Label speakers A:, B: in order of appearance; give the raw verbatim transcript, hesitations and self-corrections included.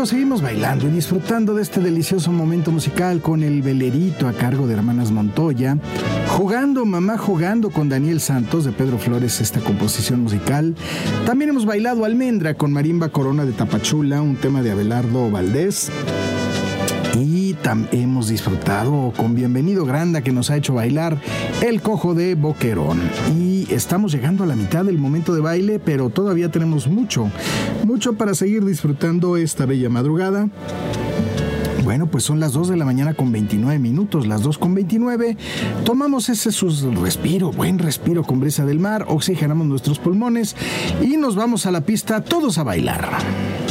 A: seguimos bailando y disfrutando de este delicioso momento musical con el velerito a cargo de Hermanas Montoya. Jugando, mamá jugando con Daniel Santos de Pedro Flores, esta composición musical. También hemos bailado Almendra con Marimba Corona de Tapachula, un tema de Abelardo Valdés. Y tam- hemos disfrutado con Bienvenido Granda, que nos ha hecho bailar El Cojo de Boquerón. Y estamos llegando a la mitad del momento de baile, pero todavía tenemos mucho, mucho para seguir disfrutando esta bella madrugada. Bueno, pues son las dos de la mañana con veintinueve minutos, las dos con veintinueve. Tomamos ese sus respiro, buen respiro con brisa del mar, oxigenamos nuestros pulmones y nos vamos a la pista todos a bailar.